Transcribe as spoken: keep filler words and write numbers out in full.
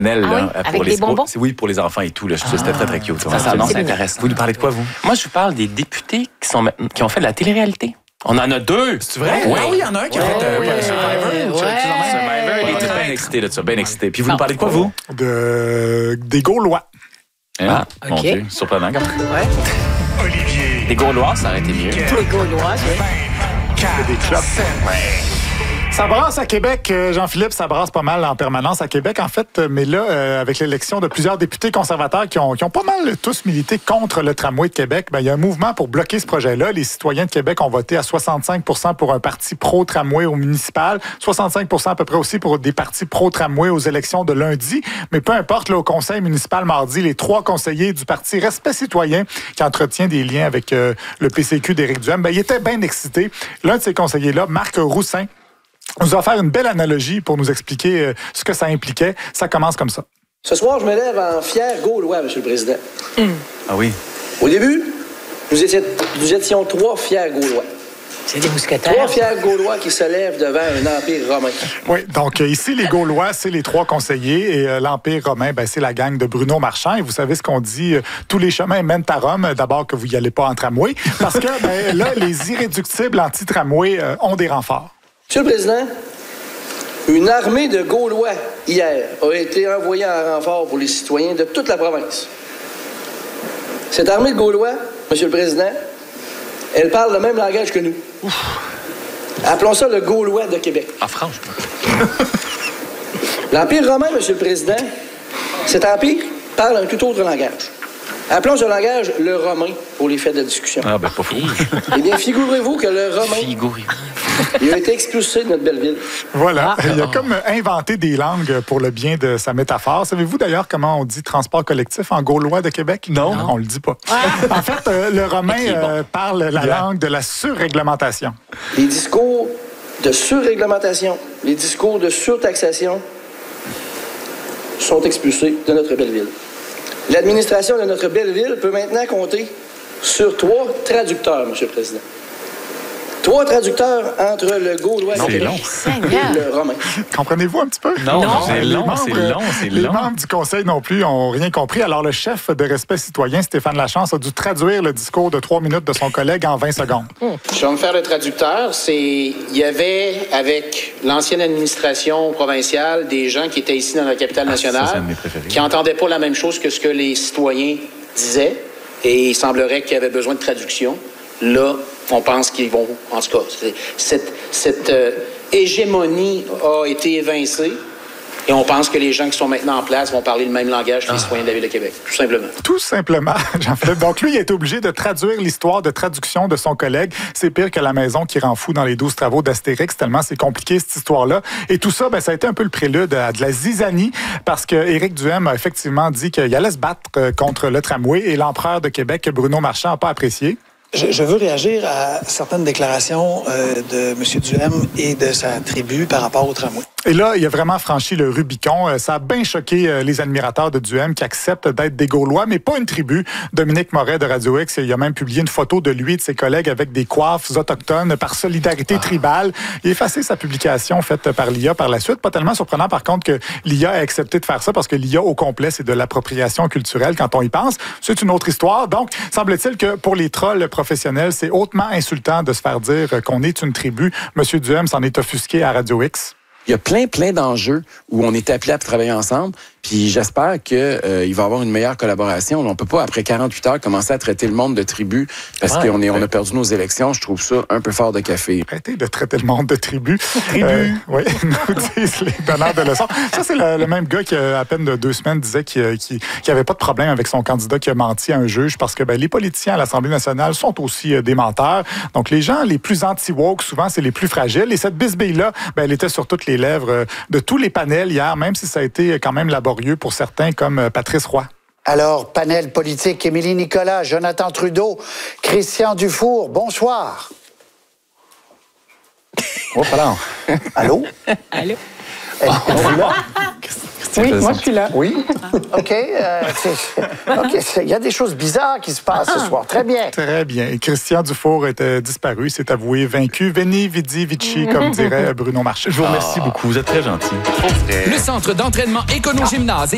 Là, ah oui, pour avec les des bonbons? C'est, oui, pour les enfants et tout. Là, je trouve ah, c'était très, très cute. Ça, ça annonce intéressant. Vous nous parlez de quoi, vous? Moi, je vous parle des députés qui, sont, qui ont fait de la télé-réalité. On en a deux. C'est vrai? Oui, ah, oui, il y en a un qui ouais, a fait euh, ouais, Survivor. Ouais. Survivor. Il était bien excité de ça, bien excité. Puis vous nous parlez de quoi, vous? De... Des Gaulois. Hein? Ah, mon okay. Dieu, surprenant. Ouais. Olivier. Des Gaulois, ça aurait été mieux. Les Gaulois, oui. Des clubs. Ça brasse à Québec, Jean-Philippe, ça brasse pas mal en permanence à Québec, en fait. Mais là, euh, avec l'élection de plusieurs députés conservateurs qui ont, qui ont pas mal tous milité contre le tramway de Québec, ben, il y a un mouvement pour bloquer ce projet-là. Les citoyens de Québec ont voté à soixante-cinq pour cent pour un parti pro-tramway au municipal, soixante-cinq pour cent à peu près aussi pour des partis pro-tramway aux élections de lundi. Mais peu importe, là, au conseil municipal mardi, les trois conseillers du parti Respect citoyen, qui entretient des liens avec euh, le P C Q d'Éric Duhem, ben, ils étaient bien excités. L'un de ces conseillers-là, Marc Roussin, nous a fait une belle analogie pour nous expliquer euh, ce que ça impliquait. Ça commence comme ça. Ce soir, je me lève en fier Gaulois, Monsieur le Président. Mm. Ah oui? Au début, nous, étions, nous étions trois fiers Gaulois. C'est des mousquetaires. Trois fiers Gaulois qui se lèvent devant un empire romain. Oui, donc euh, ici, les Gaulois, c'est les trois conseillers et euh, l'empire romain, ben, c'est la gang de Bruno Marchand. Et vous savez ce qu'on dit, euh, tous les chemins mènent à Rome. D'abord que vous n'y allez pas en tramway, parce que ben, là, les irréductibles anti-tramway euh, ont des renforts. Monsieur le Président, une armée de Gaulois, hier, a été envoyée en renfort pour les citoyens de toute la province. Cette armée de Gaulois, Monsieur le Président, elle parle le même langage que nous. Ouf. Appelons ça le Gaulois de Québec. Ah, franchement. L'Empire romain, Monsieur le Président, cet empire parle un tout autre langage. Appelons ce langage le romain pour les faits de discussion. Ah, ben, pas fou. Eh bien, figurez-vous que le romain, Figurez-vous. il a été expulsé de notre belle ville. Voilà. Ah. Il a comme inventé des langues pour le bien de sa métaphore. Savez-vous d'ailleurs comment on dit transport collectif en gaulois de Québec? Non. non. On le dit pas. Ah. En fait, euh, le romain euh, parle la yeah. langue de la surréglementation. Les discours de surréglementation, les discours de surtaxation sont expulsés de notre belle ville. L'administration de notre belle ville peut maintenant compter sur trois traducteurs, M. le Président. Trois traducteurs entre le Gaulois non, et le romain. Comprenez-vous un petit peu? Non, non c'est, long, membres, c'est long, c'est les long. Les membres du conseil non plus n'ont rien compris. Alors, le chef de Respect citoyen, Stéphane Lachance, a dû traduire le discours de trois minutes de son collègue en vingt secondes. Je vais me faire le traducteur. C'est... Il y avait, avec l'ancienne administration provinciale, des gens qui étaient ici dans la capitale nationale, ah, ça, qui n'entendaient pas la même chose que ce que les citoyens disaient. Et il semblerait qu'il y avait besoin de traduction. Là, on pense qu'ils vont... En tout cas, cette, cette euh, hégémonie a été évincée et on pense que les gens qui sont maintenant en place vont parler le même langage que les ah. citoyens de la Ville de Québec, tout simplement. Tout simplement, Jean-Philippe. Donc, lui, il a été obligé de traduire l'histoire de traduction de son collègue. C'est pire que la maison qui rend fou dans les douze travaux d'Astérix, tellement c'est compliqué, cette histoire-là. Et tout ça, ben, ça a été un peu le prélude à de la zizanie, parce que Éric Duhem a effectivement dit qu'il allait se battre contre le tramway et l'empereur de Québec, Bruno Marchand, n'a pas apprécié. Je, je veux réagir à certaines déclarations euh, de M. Duhem et de sa tribu par rapport au tramway. Et là, il a vraiment franchi le Rubicon. Ça a bien choqué les admirateurs de Duhem qui acceptent d'être des Gaulois, mais pas une tribu. Dominique Moret de Radio X, il a même publié une photo de lui et de ses collègues avec des coiffes autochtones par solidarité ah. tribale. Il a effacé sa publication faite par l'I A par la suite. Pas tellement surprenant, par contre, que l'I A ait accepté de faire ça parce que l'I A, au complet, c'est de l'appropriation culturelle quand on y pense. C'est une autre histoire. Donc, semble-t-il que pour les trolls professionnels, c'est hautement insultant de se faire dire qu'on est une tribu. Monsieur Duhem s'en est offusqué à Radio X. Il y a plein, plein d'enjeux où on est appelé à travailler ensemble. Puis j'espère qu'il euh, va y avoir une meilleure collaboration. On ne peut pas, après quarante-huit heures, commencer à traiter le monde de tribu parce ouais, qu'on est, on a perdu nos élections. Je trouve ça un peu fort de café. Arrêtez de traiter le monde de tribu. Tribu. Euh, oui, nous disent les donneurs de leçons. Ça, c'est le, le même gars qui, à peine de deux semaines, disait qu'il n'y avait pas de problème avec son candidat qui a menti à un juge parce que ben, les politiciens à l'Assemblée nationale sont aussi euh, des menteurs. Donc, les gens les plus anti-woke, souvent, c'est les plus fragiles. Et cette bisbille-là, ben, elle était sur toutes les lèvres de tous les panels hier, même si ça a été quand même laborieux pour certains comme Patrice Roy. Alors, panel politique, Émilie Nicolas, Jonathan Trudeau, Christian Dufour, bonsoir. Oh, pardon. Allô? Allô? Êtes-vous là? Oui, moi je suis là. Oui? OK. Euh, OK. Il y a des choses bizarres qui se passent ah. ce soir. Très bien. Très bien. Et Christian Dufour était disparu, s'est avoué vaincu. Veni, vidi, vici, comme dirait Bruno Marchand. Je vous remercie ah. beaucoup. Vous êtes très gentil. Le centre d'entraînement Écono-Gymnase